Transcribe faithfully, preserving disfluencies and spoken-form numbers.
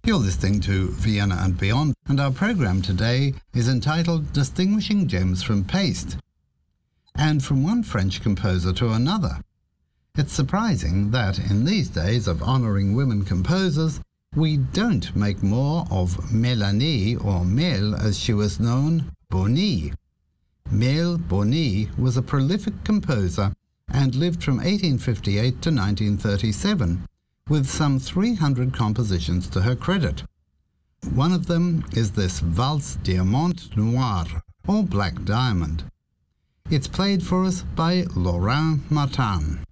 You're listening to Vienna and Beyond, and our program today is entitled Distinguishing Gems from Paste. And from one French composer to another. It's surprising that in these days of honouring women composers, we don't make more of Mélanie, or Mel as she was known, Bonny. Mel Bonny was a prolific composer and lived from eighteen fifty-eight to nineteen thirty-seven, with some three hundred compositions to her credit. One of them is this Valse Diamant Noir, or Black Diamond. It's played for us by Laurent Martin.